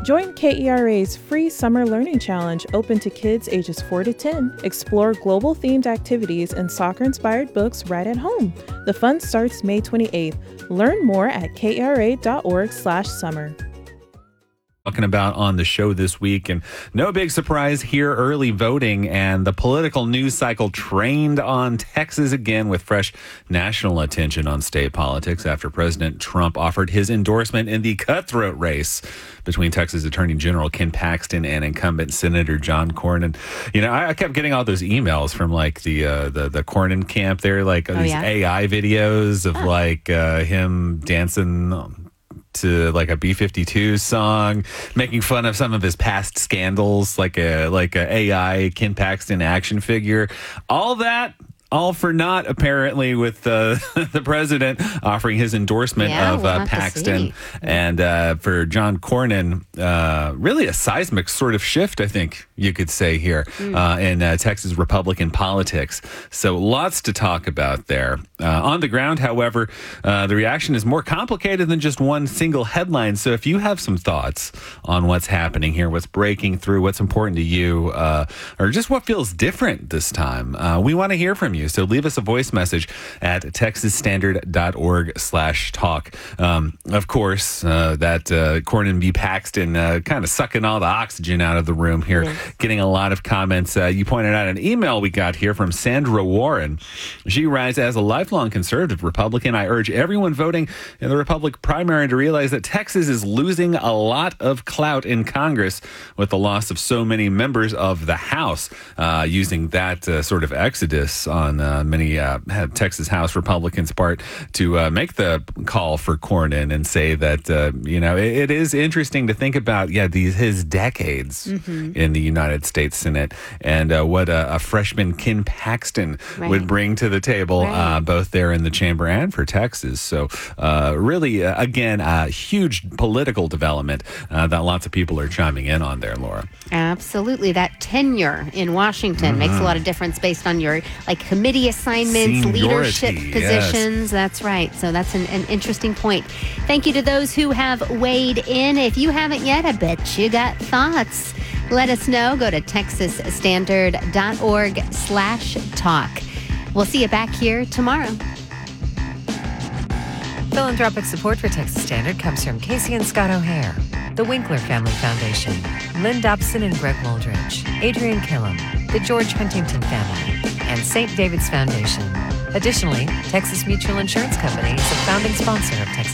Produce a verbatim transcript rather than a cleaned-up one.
Join K E R A's free Summer Learning Challenge open to kids ages four to ten. Explore global-themed activities and soccer-inspired books right at home. The fun starts May twenty-eighth. Learn more at k e r a dot org slash summer. Talking about on the show this week, and no big surprise here, early voting and the political news cycle trained on Texas again with fresh national attention on state politics after President Trump offered his endorsement in the cutthroat race between Texas Attorney General Ken Paxton and incumbent Senator John Cornyn. You know, I, I kept getting all those emails from like the uh, the, the Cornyn camp there, like oh, these yeah? A I videos of oh. like uh, him dancing to like a B fifty-two song, making fun of some of his past scandals, like a like a AI Ken Paxton action figure. All that, all for naught, apparently, with uh, the president offering his endorsement yeah, of we'll uh, Paxton. And uh, for John Cornyn, uh, really a seismic sort of shift, I think you could say here, mm. uh, in uh, Texas Republican politics. So lots to talk about there. Uh, on the ground, however, uh, the reaction is more complicated than just one single headline. So if you have some thoughts on what's happening here, what's breaking through, what's important to you, uh, or just what feels different this time, uh, we want to hear from you. So leave us a voice message at texas standard dot org slash talk. Um, of course, uh, that uh, Cornyn v. Paxton uh, kind of sucking all the oxygen out of the room here, yes. Getting a lot of comments. Uh, you pointed out an email we got here from Sandra Warren. She writes, as a lifelong conservative Republican, I urge everyone voting in the Republican primary to realize that Texas is losing a lot of clout in Congress with the loss of so many members of the House, uh, using that uh, sort of exodus on uh, many uh, Texas House Republicans' part to uh, make the call for Cornyn and say that, uh, you know, it, it is interesting to think about, yeah, these his decades mm-hmm. in the United States Senate and uh, what a, a freshman Ken Paxton right. would bring to the table, right. uh, both there in the chamber and for Texas. So uh, really, uh, again, a huge political development uh, that lots of people are chiming in on there, Laura. Absolutely. That tenure in Washington mm-hmm. makes a lot of difference based on your like committee assignments, Seniority, leadership positions. Yes. That's right. So that's an, an interesting point. Thank you to those who have weighed in. If you haven't yet, I bet you got thoughts. Let us know. Go to texas standard dot org slash talk. We'll see you back here tomorrow. Philanthropic support for Texas Standard comes from Casey and Scott O'Hare, the Winkler Family Foundation, Lynn Dobson and Greg Moldridge, Adrian Killam, the George Huntington Family, and Saint David's Foundation. Additionally, Texas Mutual Insurance Company is a founding sponsor of Texas